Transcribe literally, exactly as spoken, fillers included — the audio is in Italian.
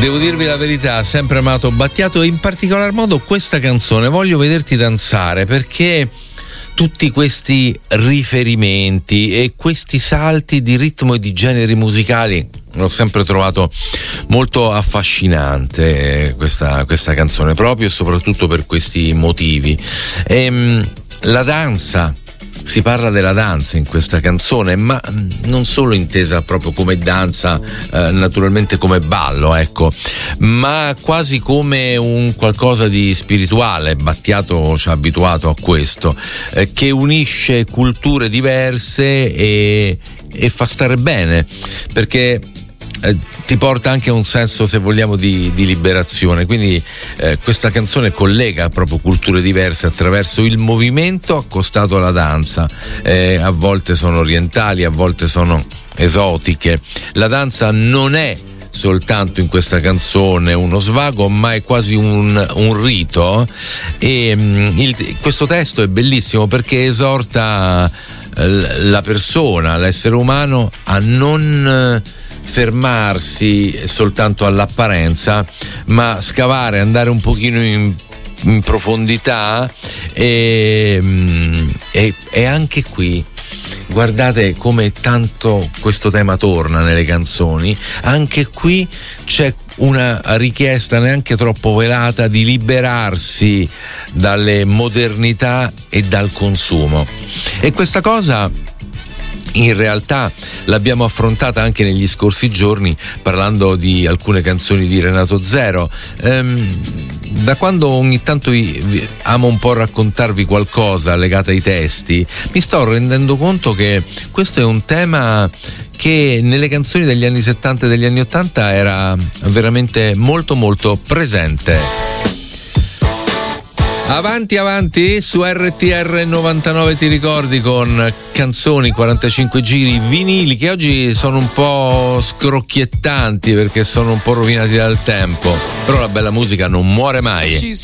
Devo dirvi la verità, sempre amato Battiato e in particolar modo questa canzone, Voglio vederti danzare, perché tutti questi riferimenti e questi salti di ritmo e di generi musicali l'ho sempre trovato molto affascinante, questa, questa canzone, proprio e soprattutto per questi motivi. E, la danza, si parla della danza in questa canzone, ma non solo intesa proprio come danza, eh, naturalmente come ballo, ecco, ma quasi come un qualcosa di spirituale. Battiato ci ha abituato a questo, eh, che unisce culture diverse e, e fa stare bene, perché Eh, ti porta anche a un senso, se vogliamo, di, di liberazione. Quindi eh, questa canzone collega proprio culture diverse attraverso il movimento accostato alla danza. Eh, a volte sono orientali, a volte sono esotiche. La danza non è soltanto in questa canzone uno svago, ma è quasi un, un rito. E mh, il, questo testo è bellissimo perché esorta eh, la persona, l'essere umano, a non eh, fermarsi soltanto all'apparenza, ma scavare, andare un pochino in, in profondità e, e, e anche qui guardate come tanto questo tema torna nelle canzoni. Anche qui c'è una richiesta neanche troppo velata di liberarsi dalle modernità e dal consumo, e questa cosa in realtà l'abbiamo affrontata anche negli scorsi giorni parlando di alcune canzoni di Renato Zero. Ehm, da quando ogni tanto vi, vi, amo un po' raccontarvi qualcosa legato ai testi, mi sto rendendo conto che questo è un tema che nelle canzoni degli anni settanta e degli anni ottanta era veramente molto molto presente. Avanti avanti su R T R novantanove, ti ricordi, con canzoni quarantacinque giri vinili che oggi sono un po' scrocchiettanti perché sono un po' rovinati dal tempo, però la bella musica non muore mai.